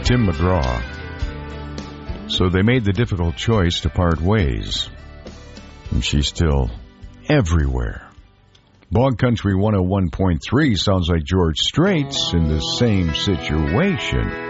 Tim McGraw. So they made the difficult choice to part ways. And she's still everywhere. Bog Country 101.3 sounds like George Strait's in the same situation.